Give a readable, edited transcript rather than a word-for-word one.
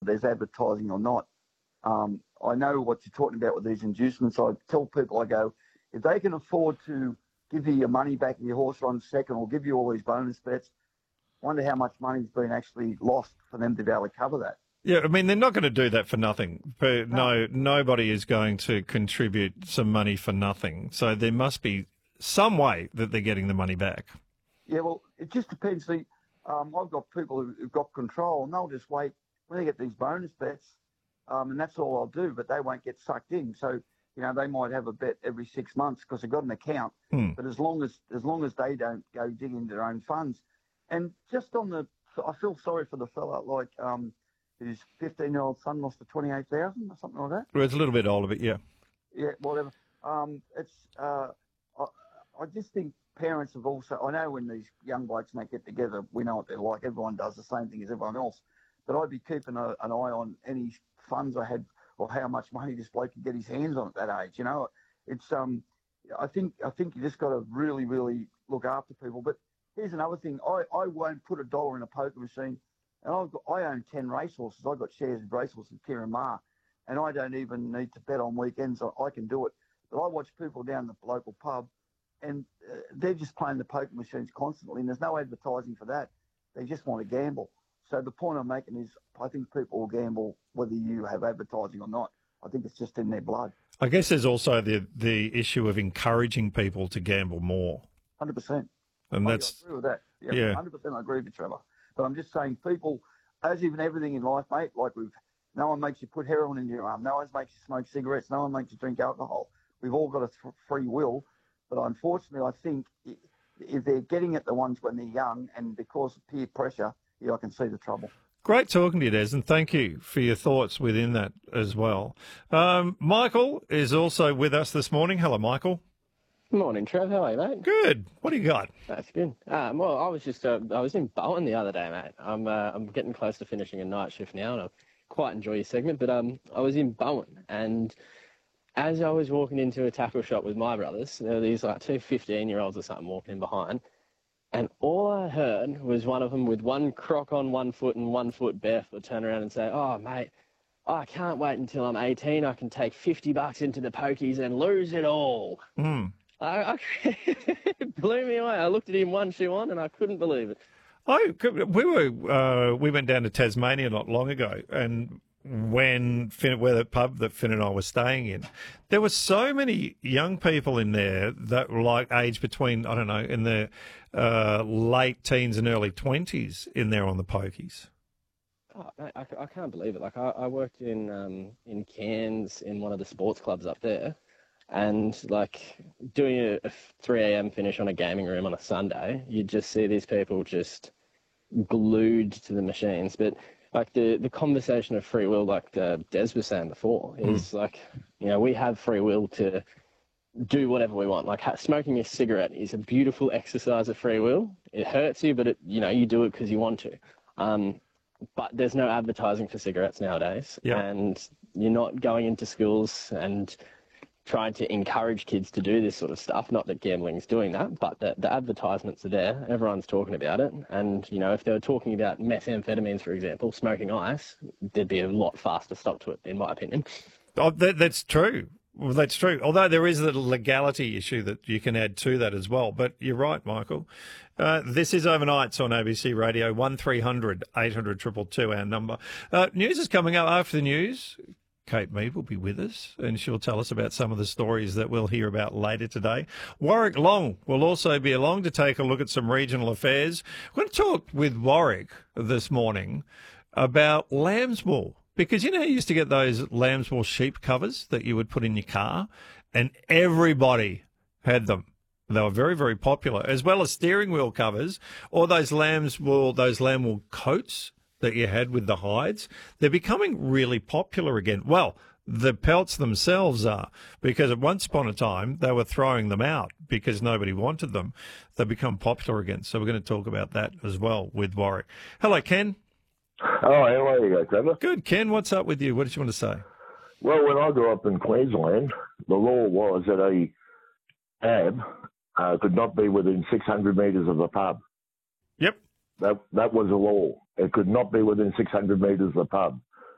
there's advertising or not. I know what you're talking about with these inducements. I tell people, I go, if they can afford to give you your money back if your horse runs second or give you all these bonus bets, wonder how much money's been actually lost for them to be able to cover that. Yeah, I mean, they're not going to do that for nothing. No, nobody is going to contribute some money for nothing. So there must be some way that they're getting the money back. Yeah, well, it just depends. See, I've got people who've got control, and they'll just wait when they get these bonus bets, and that's all I'll do, but they won't get sucked in. So, they might have a bet every 6 months because they've got an account, but as long as they don't go dig into their own funds. And just I feel sorry for the fella, like, his 15-year-old son lost to 28,000 or something like that. Well, it's a little bit older, but yeah. Yeah, whatever. I just think parents have also, I know when these young blokes may get together, we know what they're like. Everyone does the same thing as everyone else. But I'd be keeping an eye on any funds I had or how much money this bloke could get his hands on at that age. It's I think you just got to really, really look after people. But here's another thing. I won't put $1 in a poker machine. And I own 10 racehorses. I've got shares in racehorses in Kiramar, and I don't even need to bet on weekends. I can do it. But I watch people down the local pub, and they're just playing the poker machines constantly, and there's no advertising for that. They just want to gamble. So the point I'm making is I think people will gamble whether you have advertising or not. I think it's just in their blood. I guess there's also the issue of encouraging people to gamble more. 100%. And I agree with that. Yeah, 100% I agree with you, Trevor. But I'm just saying people, as even everything in life, mate, like no one makes you put heroin in your arm. No one makes you smoke cigarettes. No one makes you drink alcohol. We've all got a free will. But unfortunately, I think if they're getting it the ones when they're young and because of peer pressure, I can see the trouble. Great talking to you, Des, and thank you for your thoughts within that as well. Michael is also with us this morning. Hello, Michael. Morning, Trev. How are you, mate? Good. What do you got? That's good. Well, I was just I was in Bowen the other day, mate. I'm getting close to finishing a night shift now, and I quite enjoy your segment. But I was in Bowen, and as I was walking into a tackle shop with my brothers, there were these like two 15-year-olds or something walking in behind, and all I heard was one of them with one croc on one foot and 1 foot barefoot turn around and say, "Oh, mate, I can't wait until I'm 18. I can take $50 into the pokies and lose it all." It blew me away. I looked at him one shoe on and I couldn't believe it. We went down to Tasmania not long ago, and where the pub that Finn and I were staying in, there were so many young people in there that were like aged between, I don't know, in their late teens and early 20s in there on the pokies. Oh, mate, I can't believe it. Like I worked in Cairns in one of the sports clubs up there. And like doing a 3 a.m. finish on a gaming room on a Sunday, you just see these people just glued to the machines. But like the conversation of free will, like Des was saying before, is like, we have free will to do whatever we want. Like smoking a cigarette is a beautiful exercise of free will. It hurts you, but you do it because you want to. But there's no advertising for cigarettes nowadays, and you're not going into schools and trying to encourage kids to do this sort of stuff. Not that gambling is doing that, but the advertisements are there. Everyone's talking about it. And, if they were talking about methamphetamines, for example, smoking ice, there'd be a lot faster stop to it, in my opinion. Oh, that's true. Well, that's true. Although there is a legality issue that you can add to that as well. But you're right, Michael. This is Overnights on ABC Radio, 1300 800 222, our number. News is coming up after the news. Kate Mead will be with us, and she'll tell us about some of the stories that we'll hear about later today. Warwick Long will also be along to take a look at some regional affairs. We're going to talk with Warwick this morning about lamb's wool, because you used to get those lamb's wool sheep covers that you would put in your car, and everybody had them. They were very, very popular, as well as steering wheel covers or those lamb wool coats that you had with the hides. They're becoming really popular again. Well, the pelts themselves are, because at once upon a time they were throwing them out because nobody wanted them. They've become popular again. So we're going to talk about that as well with Warwick. Hello, Ken. Oh, how are you, Trevor? Good, Ken. What's up with you? What did you want to say? Well, when I grew up in Queensland, the law was that a cab could not be within 600 metres of a pub. Yep. That was a law. It could not be within 600 metres of the pub.